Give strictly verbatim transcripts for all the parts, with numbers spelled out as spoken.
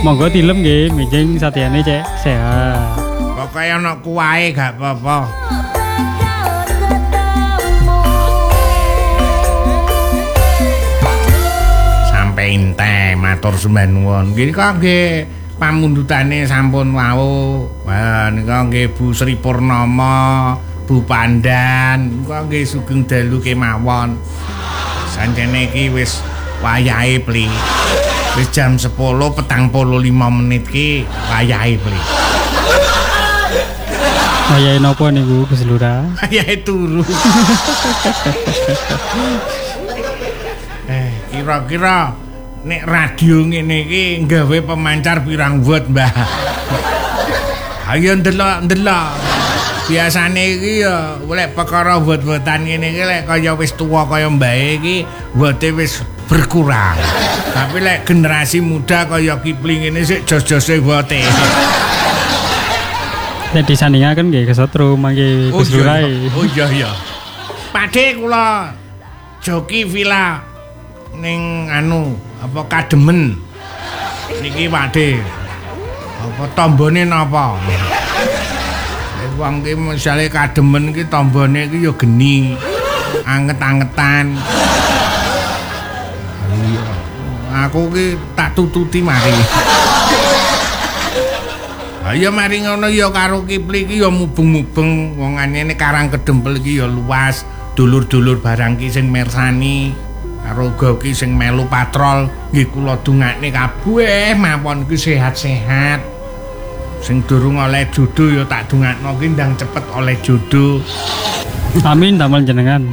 Monggo tilem nggih, mijing satyane cek sehat. Pokoke ana kuwahe gak apa-apa. Sampai ente matur sembah nuwun. Nggih kangge pamundhutane sampun wau. Wah nika nggih Bu Sri Purnama, Bu Pandan, nika nggih sugeng dalu kemawon. Sancene iki wis wayahe pli. Wis jam sepuluh petang puluh lima menit ki wayahe pli. Wayahe napa niku Gus Lurah? Wayahe turu. eh, kira-kira nek radio ngene iki nggawe pemancar pirang watt, Mbah? Ayo ndelok-ndelok. Biasane iki ya lek perkara watt-wattan ngene iki lek kaya wis tuwa kaya mbae iki watte wis berkurang. Tapi lek generasi muda kaya Kipling ini sik jos-jose watte. Nek disandingaken nggih kesetrum mangke Gus Lurah. Oh iya iya. Pakde kula joki villa ning anu apa Kademen. Niki Pakde. Apa tombone napa? Wong ki misale Kademen ki tombone ki ya geni. Anget-angetan. Iya. Aku ki tak tututi mari. Ayo mari ngono ya karo Kipli ki ya mubeng-mubeng wong anene Karang Kedempel ki ya luas, dulur-dulur barang ki sing mirsani karo uga ki sing melu patrol nggih kula dongakne kabeh mawon ki sehat-sehat. Sing durung oleh jodoh ya tak dongakno ki ndang cepet oleh jodoh. Amin damel jenengan.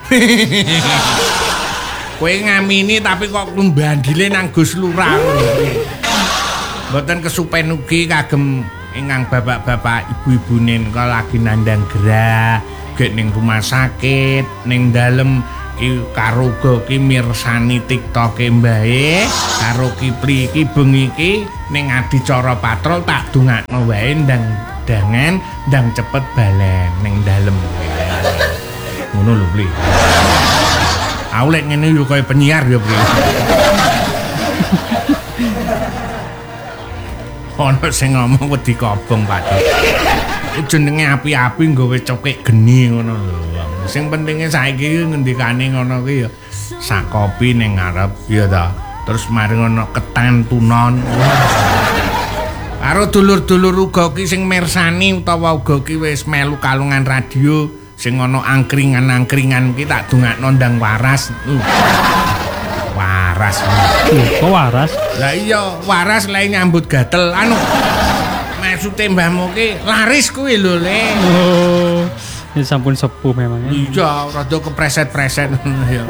Kowe ngamini tapi kok lumbandile nang Gus Lurah. Mboten kesupen ugi kagem ingkang bapak-bapak ibu-ibune nika lagi nandang gerah gek ning rumah sakit ning dalem ki karo uga ki mirsani TikToke mbae karo Kipli iki bengi iki ning adicara patrol tak dongakno wae ndang dangan ndang cepet balen ning dalem. Ngono lho Pli. Aku lek ngene yo kaya penyiar ya Pli. Ono sing ngomong wedi kobong Pakde. Jenenge api-api nggawe cokek geni ngono lho. Sing pentinge saiki ngendikane ngono ki ya sak kopi ning ngarep ya ta. Terus mari ngono ketan tunon. Karo dulur-dulur uga ki sing mirsani utawa uga ki wis melu kalungan radio sing ana angkringan-angkringan ki tak dongakno ndang waras. Uh. Waras. Kok waras? Lah iya, waras lek nyambut gatel. Anu maksude mbahmu ki laris kuwi lho, Le. Oh. Ini sampun sepuh memang. Iya, rada kepreset-preset ya.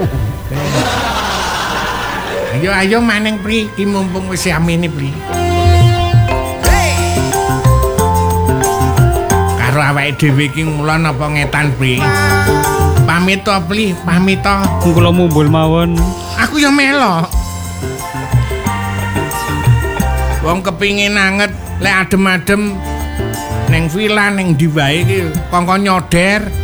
Ayo ayo maning Pri, ki mumpung wis amene Pri. Karo awake dhewe ki ngulon apa ngetan Pri? Pamit to Pri, pamit to. Kula mumbul mawon. Aku ya melok. Wong kepingin anget lek adem-adem ning villa ning ndi wae iki kongkon nyoder.